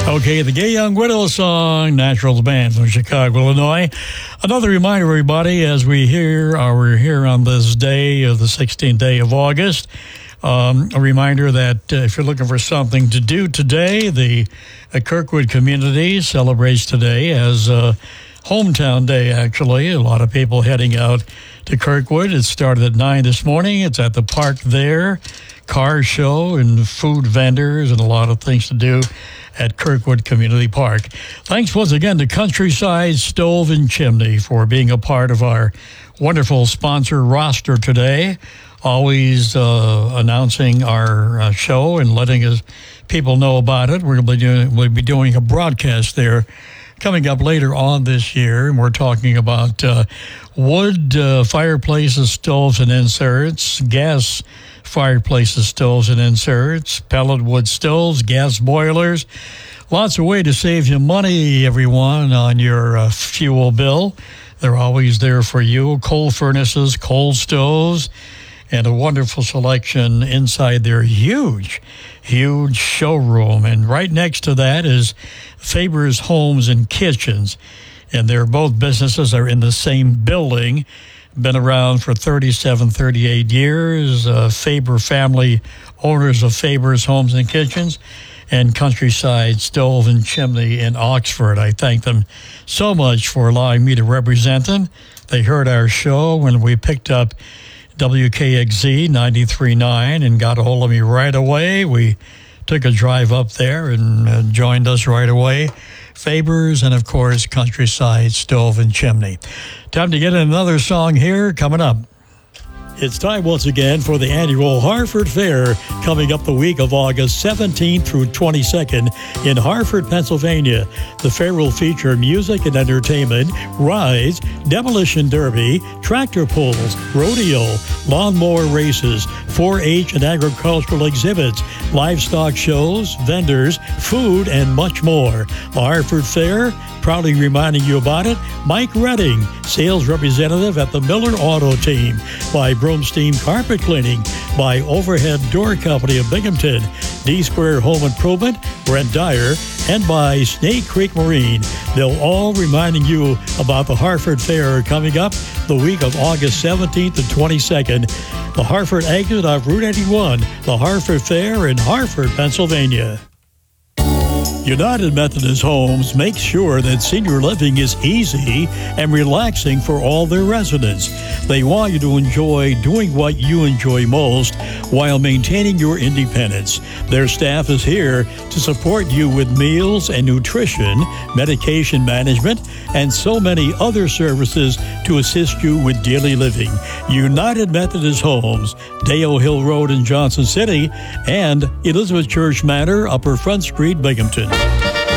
Okay, the Gay Young Widow song, Naturals Band from Chicago, Illinois. Another reminder, everybody, as we're here on this day of the 16th day of August. A reminder that if you're looking for something to do today, the Kirkwood community celebrates today as Hometown Day, actually. A lot of people heading out to Kirkwood. It started at 9 this morning. It's at the park there. Car show and food vendors and a lot of things to do at Kirkwood Community Park. Thanks once again to Countryside Stove and Chimney for being a part of our wonderful sponsor roster today. Always announcing our show and letting people know about it. We'll be doing a broadcast there coming up later on this year, and we're talking about wood fireplaces, stoves, and inserts, gas fireplaces, stoves, and inserts, pellet wood stoves, gas boilers. Lots of way to save you money, everyone, on your fuel bill. They're always there for you. Coal furnaces, coal stoves, and a wonderful selection inside their huge showroom. And right next to that is Faber's Homes and Kitchens. And they're both businesses are in the same building. Been around for 38 years. Faber family owners of Faber's Homes and Kitchens and Countryside Stove and Chimney in Oxford. I thank them so much for allowing me to represent them. They heard our show when we picked up WKXZ 93.9 and got a hold of me right away. We took a drive up there and joined us right away. Faber's and, of course, Countryside Stove and Chimney. Time to get another song here coming up. It's time once again for the annual Harford Fair coming up the week of August 17th through 22nd in Harford, Pennsylvania. The fair will feature music and entertainment, rides, demolition derby, tractor pulls, rodeo, lawnmower races, 4-H and agricultural exhibits, livestock shows, vendors, food, and much more. The Harford Fair, proudly reminding you about it, Mike Redding, sales representative at the Miller Auto Team, by Broomstein Carpet Cleaning, by Overhead Door Company of Binghamton, D-Square Home Improvement, Brent Dyer, and by Snake Creek Marine. They'll all reminding you about the Harford Fair coming up the week of August 17th and 22nd. The Harford exit of Route 81, the Harford Fair in Harford, Pennsylvania. United Methodist Homes makes sure that senior living is easy and relaxing for all their residents. They want you to enjoy doing what you enjoy most while maintaining your independence. Their staff is here to support you with meals and nutrition, medication management, and so many other services to assist you with daily living. United Methodist Homes, Dale Hill Road in Johnson City, and Elizabeth Church Manor, Upper Front Street, Binghamton.